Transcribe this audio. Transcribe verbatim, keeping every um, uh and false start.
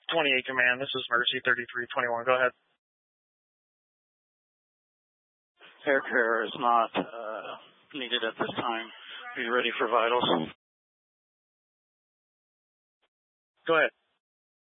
twenty-eight Command, this is Mercy thirty-three twenty-one. Go ahead. Air care is not uh, needed at this time. Are you ready for vitals? Go ahead.